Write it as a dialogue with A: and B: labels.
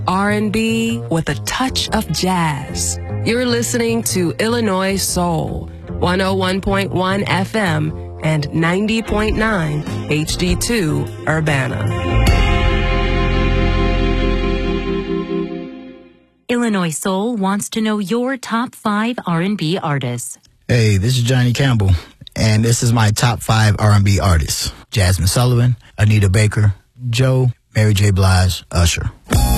A: R&B with a touch of jazz. You're listening to Illinois Soul, 101.1 FM and 90.9 HD2 Urbana.
B: Illinois Soul wants to know your top 5 R&B artists.
C: Hey, this is Johnny Campbell, and this is my top 5 R&B artists. Jasmine Sullivan, Anita Baker, Joe, Mary J. Blige, Usher.